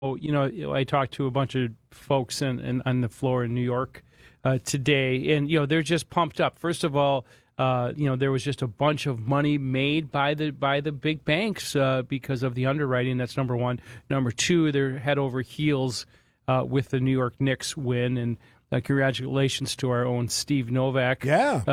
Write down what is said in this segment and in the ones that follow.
I talked to a bunch of folks on the floor in New York today, and they're just pumped up. First of all, there was just a bunch of money made by the big banks because of the underwriting. That's number one. Number two, they're head over heels with the New York Knicks win, and congratulations to our own Steve Novak,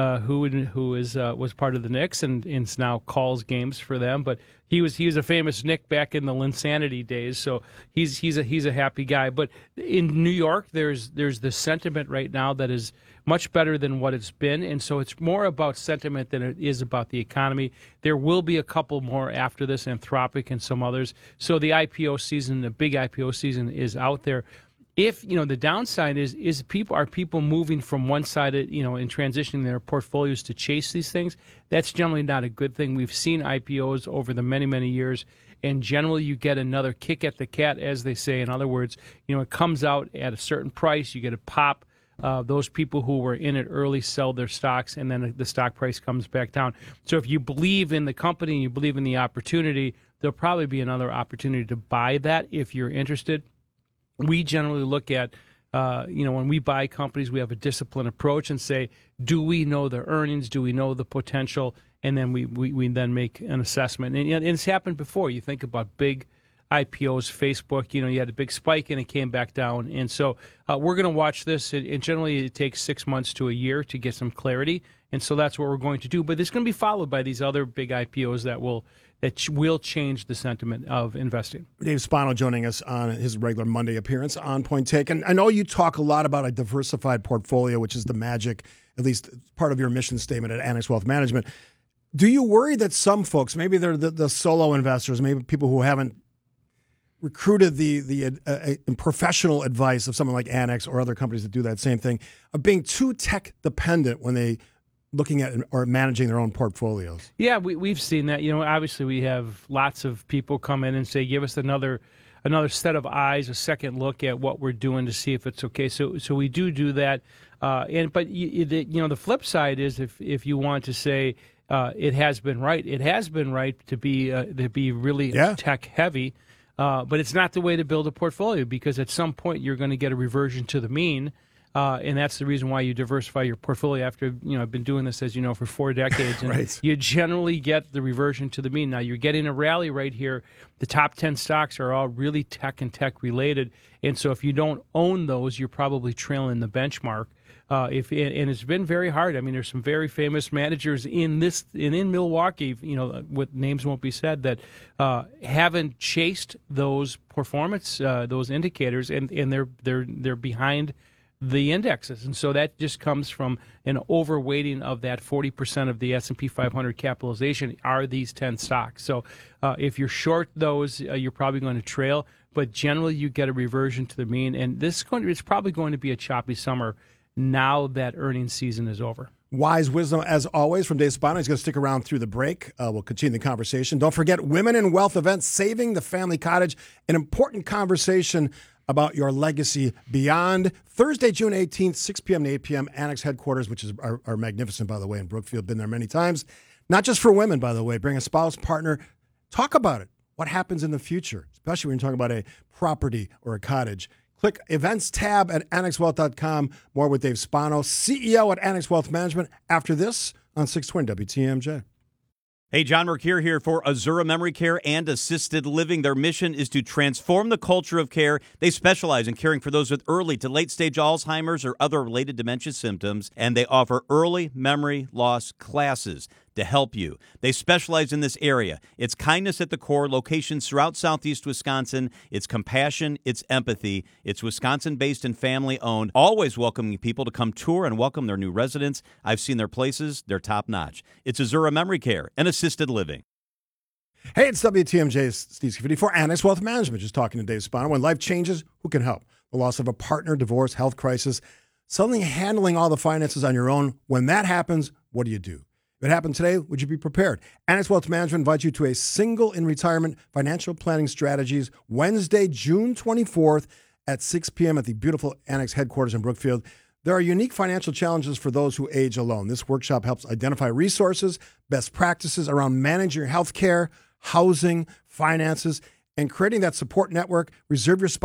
who was part of the Knicks and now calls games for them. But he was a famous Knick back in the Linsanity days, so he's a happy guy. But in New York, there's this sentiment right now that is much better than what it's been, and so it's more about sentiment than it is about the economy. There will be a couple more after this, Anthropic and some others. So the IPO season, the big IPO season, is out there. If the downside is people moving from one side and transitioning their portfolios to chase these things, that's generally not a good thing. We've seen IPOs over the many years, and generally you get another kick at the cat, as they say. In other words, it comes out at a certain price, you get a pop. Those people who were in it early sell their stocks, and then the stock price comes back down. So if you believe in the company and you believe in the opportunity, there'll probably be another opportunity to buy that if you're interested. We generally look at, when we buy companies, we have a disciplined approach and say, do we know the earnings? Do we know the potential? And then we then make an assessment. And it's happened before. You think about big IPOs, Facebook, you had a big spike and it came back down. And so we're going to watch this. And generally it takes 6 months to a year to get some clarity. And so that's what we're going to do. But it's going to be followed by these other big IPOs that will change the sentiment of investing. Dave Spano joining us on his regular Monday appearance on Point Take. And I know you talk a lot about a diversified portfolio, which is the magic, at least part of your mission statement at Annex Wealth Management. Do you worry that some folks, maybe they're the solo investors, maybe people who haven't recruited the professional advice of someone like Annex or other companies that do that same thing, of being too tech dependent when they looking at or managing their own portfolios? Yeah, we've seen that. Obviously we have lots of people come in and say, give us another set of eyes, a second look at what we're doing to see if it's okay. So we do that. But the flip side is if you want to say it has been right to be really tech heavy. But it's not the way to build a portfolio, because at some point you're going to get a reversion to the mean. And that's the reason why you diversify your portfolio. After, I've been doing this, as you know, for 4 decades. And right. You generally get the reversion to the mean. Now, you're getting a rally right here. The top 10 stocks are all really tech and tech related. And so if you don't own those, you're probably trailing the benchmark. And it's been very hard. I mean, there's some very famous managers in Milwaukee, with names won't be said, that haven't chased those performance, those indicators, and they're behind the indexes. And so that just comes from an overweighting of that 40% of the S&P 500 capitalization are these 10 stocks. So if you're short those, you're probably going to trail. But generally, you get a reversion to the mean. And it's probably going to be a choppy summer now that earnings season is over. Wise wisdom, as always, from Dave Spano. He's going to stick around through the break. We'll continue the conversation. Don't forget Women in Wealth event, Saving the Family Cottage, an important conversation about your legacy beyond. Thursday, June 18th, 6 p.m. to 8 p.m., Annex headquarters, which are magnificent, by the way, in Brookfield. Been there many times. Not just for women, by the way. Bring a spouse, partner. Talk about it. What happens in the future, especially when you're talking about a property or a cottage. Click Events tab at annexwealth.com. More with Dave Spano, CEO at Annex Wealth Management, after this on 620 WTMJ. Hey, John Mercure here for Azura Memory Care and Assisted Living. Their mission is to transform the culture of care. They specialize in caring for those with early to late-stage Alzheimer's or other related dementia symptoms, and they offer early memory loss classes to help you. They specialize in this area. It's kindness at the core, locations throughout Southeast Wisconsin. It's compassion, it's empathy. It's Wisconsin-based and family-owned, always welcoming people to come tour and welcome their new residents. I've seen their places. They're top-notch. It's Azura Memory Care and Assisted Living. Hey, it's WTMJ's Steve Scafidi for Annex Wealth Management. Just talking to Dave Spano. When life changes, who can help? The loss of a partner, divorce, health crisis, suddenly handling all the finances on your own. When that happens, what do you do? If it happened today, would you be prepared? Annex Wealth Management invites you to a single in retirement financial planning strategies Wednesday, June 24th at 6 p.m. at the beautiful Annex headquarters in Brookfield. There are unique financial challenges for those who age alone. This workshop helps identify resources, best practices around managing your health care, housing, finances, and creating that support network. Reserve your spot